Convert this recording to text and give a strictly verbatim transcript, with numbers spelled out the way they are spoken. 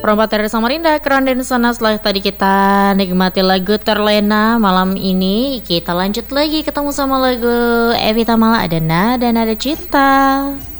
perempat dari Samarinda, keren dan sana. Setelah tadi kita nikmati lagu Terlena, malam ini kita lanjut lagi ketemu sama lagu Evita Mala, ada Nada Nada Cinta.